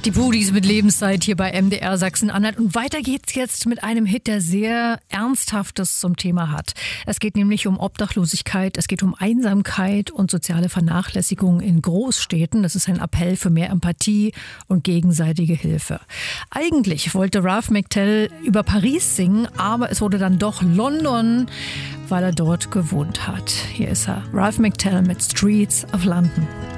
Die Pudis mit Lebenszeit hier bei MDR Sachsen-Anhalt. Und weiter geht's jetzt mit einem Hit, der sehr Ernsthaftes zum Thema hat. Es geht nämlich um Obdachlosigkeit, es geht um Einsamkeit und soziale Vernachlässigung in Großstädten. Das ist ein Appell für mehr Empathie und gegenseitige Hilfe. Eigentlich wollte Ralph McTell über Paris singen, aber es wurde dann doch London, weil er dort gewohnt hat. Hier ist er, Ralph McTell mit Streets of London.